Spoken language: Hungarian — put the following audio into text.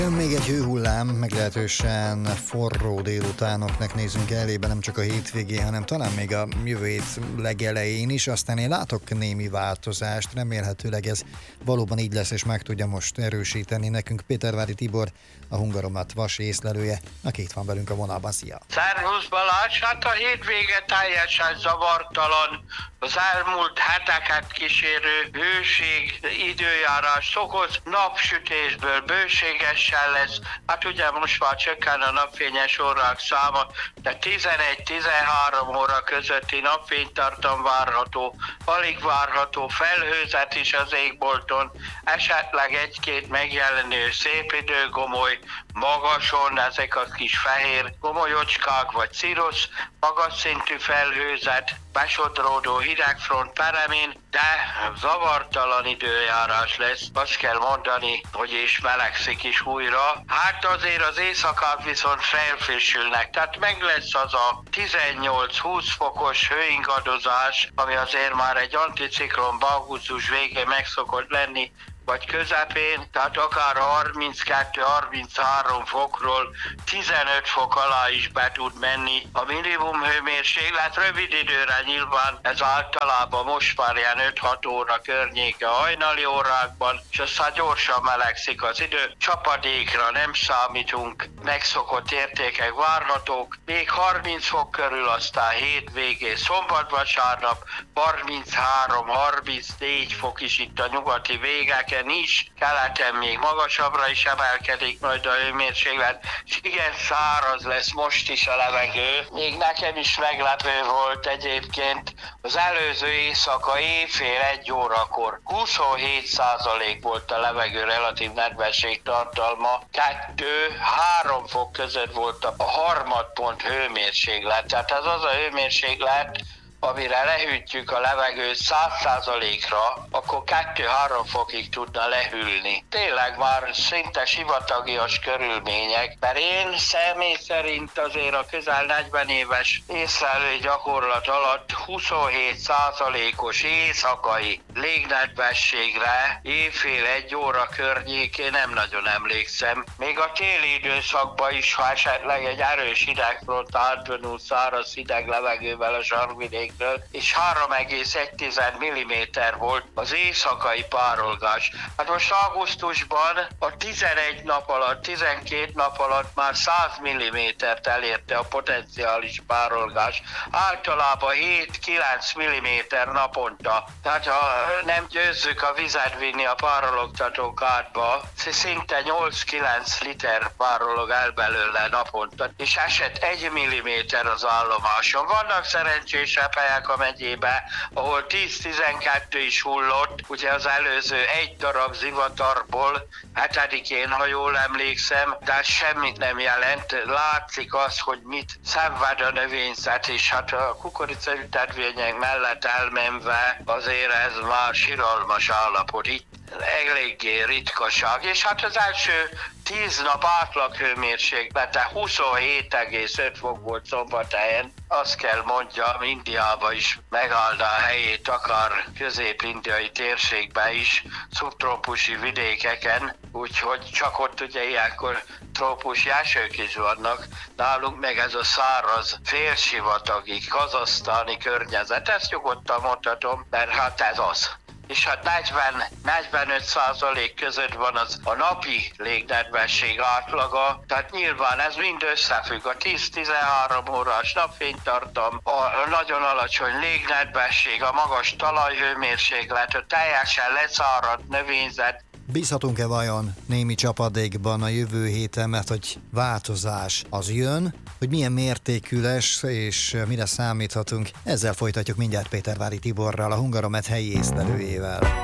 Jön még egy hőhullám, meglehetősen forró délutánoknak nézünk elébe, nem csak a hétvégén, hanem talán még a jövő hét legelején is. Aztán én látok némi változást, remélhetőleg ez valóban így lesz, és meg tudja most erősíteni nekünk Pétervári Tibor, a Hungaromat Vas észlelője, aki itt van velünk a vonalban. Szia! Szervusz Balázs, hát a hétvége teljesen zavartalan. Az elmúlt heteket kísérő hőség, időjárás szokoz, napsütésből bőségesen lesz. Hát ugye most már csökken a napfényes órák száma, de 11-13 óra közötti napfénytartam várható, alig várható felhőzet is az égbolton, esetleg egy-két megjelenő szép időgomoly, magason, ezek a kis fehér gomolyocskák vagy cirusz, magas szintű felhőzet, besodródó hidegfront peremén, de zavartalan időjárás lesz. Azt kell mondani, hogy is melegszik is újra. Hát azért az éjszakák viszont felfrissülnek, tehát meg lesz az a 18-20 fokos hőingadozás, ami azért már egy anticiklon augusztus végén meg szokott lenni, vagy közepén, tehát akár 32-33 fokról 15 fok alá is be tud menni a minimum hőmérséklet. Rövid időre nyilván ez általában most már ilyen 5-6 óra környéke hajnali órákban, és aztán gyorsan melegszik az idő. Csapadékra nem számítunk, megszokott értékek várhatók, még 30 fok körül, aztán hétvégén szombat-vasárnap 33-34 fok is itt a nyugati végeken is, keleten még magasabbra is emelkedik majd a hőmérséklet, és igen száraz lesz most is a levegő. Még nekem is meglepő volt egyébként, az előző éjszaka éjfél 1 órakor 27% volt a levegő relatív nedvesség tartalma, 2-3 fok között volt a harmadpont hőmérséklet, tehát ez az a hőmérséklet, amire lehűtjük a levegőt 100%-ra, akkor 2-3 fokig tudna lehűlni. Tényleg már szinte sivatagias körülmények, mert én személy szerint azért a közel 40 éves észlelői gyakorlat alatt 27%-os éjszakai légnedvességre éjfél 1 óra környékén nem nagyon emlékszem. Még a téli időszakban is, ha esetleg egy erős hidegfront átvonul száraz hideg levegővel a sarkvidék, és 3,1 mm volt az éjszakai párolgás. Hát most augusztusban a 11 nap alatt, 12 nap alatt már 100 mm-t elérte a potenciális párolgás. Általában 7-9 mm naponta. Tehát ha nem győzzük a vizet vinni a párologtató kádba, szinte 8-9 liter párolog el belőle naponta, és esett 1 mm az állomáson. Vannak szerencsésebb helyek a megyébe, ahol 10-12 is hullott, ugye az előző 1 darab zivatarból, 7-én, ha jól emlékszem, de semmit nem jelent. Látszik az, hogy mit szenved a növényzet, és hát a kukoricaültetvények mellett elmenve azért ez már siralmas állapot. Itt eléggé ritkaság, és hát az első 10 nap átlag hőmérséklete 27,5 fok volt Szombathelyen. Azt kell mondjam, Indiába is megállna a helyét, akár közép-indiai térségben is, szubtrópusi vidékeken, úgyhogy csak ott ugye ilyenkor trópusi esők is vannak, nálunk meg ez a száraz, félsivatagi, kazahsztáni környezet, ezt nyugodtan mondhatom, mert hát ez az. És hát 40-45% között van az a napi légnedvesség átlaga, tehát nyilván ez mind összefügg. A 10-13 órás napfénytartam, a nagyon alacsony légnedvesség, a magas talajhőmérséklet, a teljesen leszáradt növényzet. Bízhatunk-e vajon némi csapadékban a jövő héten, mert hogy változás az jön, hogy milyen mértékű lesz és mire számíthatunk? Ezzel folytatjuk mindjárt Pétervári Tiborral, a Hungaromet helyi észlelőjével.